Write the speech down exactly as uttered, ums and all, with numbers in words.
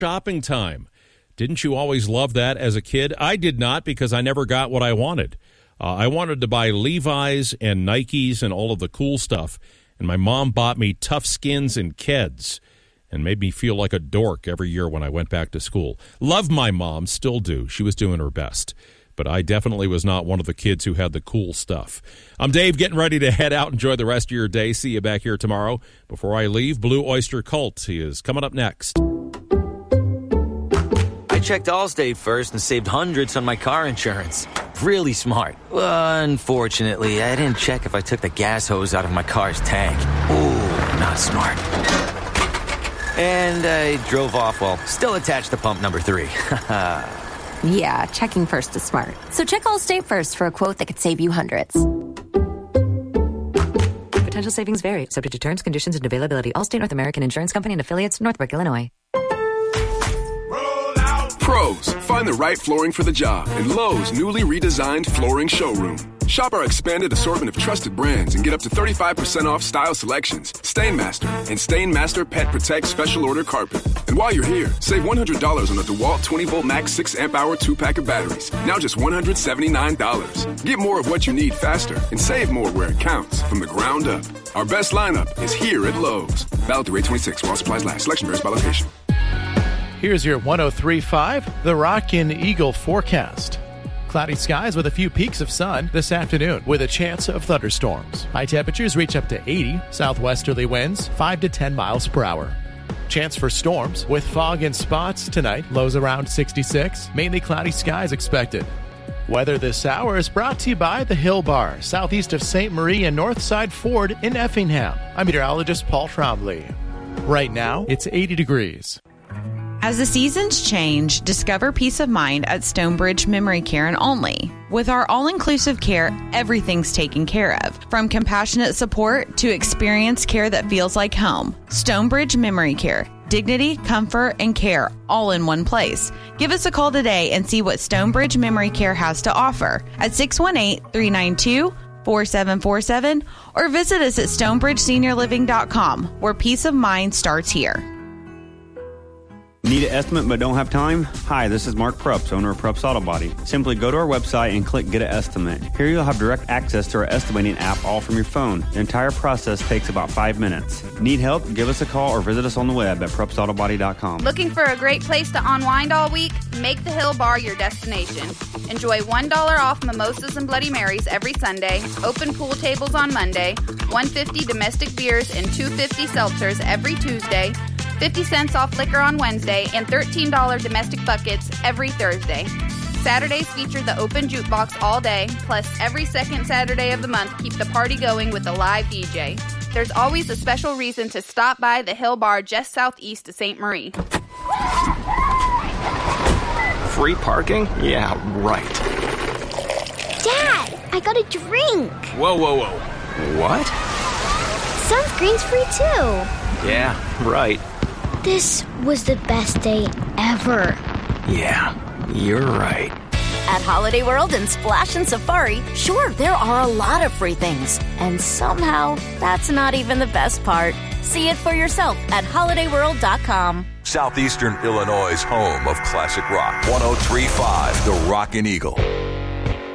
shopping time. Didn't you always love that as a kid? I did not, because I never got what I wanted. Uh, I wanted to buy Levi's and Nikes and all of the cool stuff, and my mom bought me Tough Skins and Keds and made me feel like a dork every year when I went back to school. Love my mom, still do. She was doing her best. But I definitely was not one of the kids who had the cool stuff. I'm Dave, getting ready to head out. Enjoy the rest of your day. See you back here tomorrow. Before I leave, Blue Oyster Cult is coming up next. I checked Allstate first and saved hundreds on my car insurance. Really smart. Well, unfortunately, I didn't check if I took the gas hose out of my car's tank. Ooh, not smart. And I drove off while still attached to pump number three. Yeah, checking first is smart. So check Allstate first for a quote that could save you hundreds. Potential savings vary, subject to terms, conditions, and availability. Allstate North American Insurance Company and affiliates, Northbrook, Illinois. Pros, find the right flooring for the job in Lowe's newly redesigned flooring showroom. Shop our expanded assortment of trusted brands and get up to thirty-five percent off style selections, Stainmaster, and Stainmaster Pet Protect Special Order Carpet. And while you're here, save one hundred dollars on a DeWalt twenty volt max six amp hour two-pack of batteries. Now just one hundred seventy-nine dollars. Get more of what you need faster and save more where it counts from the ground up. Our best lineup is here at Lowe's. Valid through eight twenty-six while supplies last. Selection varies by location. Here's your one oh three point five, the Rockin' Eagle forecast. Cloudy skies with a few peaks of sun this afternoon with a chance of thunderstorms. High temperatures reach up to eighty, southwesterly winds five to ten miles per hour. Chance for storms with fog in spots tonight, lows around sixty-six, mainly cloudy skies expected. Weather this hour is brought to you by the Hill Bar, southeast of Saint Marie and Northside Ford in Effingham. I'm meteorologist Paul Trombley. Right now, it's eighty degrees. As the seasons change, discover peace of mind at Stonebridge Memory Care and Only. With our all-inclusive care, everything's taken care of. From compassionate support to experienced care that feels like home. Stonebridge Memory Care. Dignity, comfort, and care all in one place. Give us a call today and see what Stonebridge Memory Care has to offer at six one eight, three nine two, four seven four seven or visit us at stonebridge senior living dot com, where peace of mind starts here. Need an estimate but don't have time? Hi, this is Mark Prups, owner of Prups Auto Body. Simply go to our website and click Get an Estimate. Here you'll have direct access to our estimating app all from your phone. The entire process takes about five minutes. Need help? Give us a call or visit us on the web at prups auto body dot com. Looking for a great place to unwind all week? Make the Hill Bar your destination. Enjoy one dollar off mimosas and Bloody Marys every Sunday, open pool tables on Monday, one dollar fifty domestic beers and two dollars fifty seltzers every Tuesday, fifty cents off liquor on Wednesday, and thirteen dollars domestic buckets every Thursday. Saturdays feature the open jukebox all day, plus every second Saturday of the month keep the party going with a live D J. There's always a special reason to stop by the Hill Bar just southeast of Saint Marie. Free parking? Yeah, right. Dad, I got a drink. Whoa, whoa, whoa. What? Sunscreen's free too. Yeah, right. This was the best day ever. Yeah, you're right. At Holiday World and Splash and Safari, sure, there are a lot of free things. And somehow, that's not even the best part. See it for yourself at holiday world dot com. Southeastern Illinois' home of classic rock. one oh three point five, The Rockin' Eagle.